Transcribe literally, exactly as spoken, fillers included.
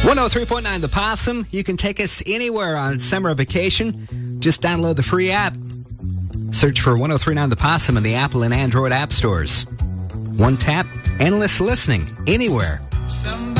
one oh three point nine The Possum. You can take us anywhere on summer vacation. Just download the free app. Search for one oh three point nine The Possum in the Apple and Android app stores. One tap, endless listening, anywhere.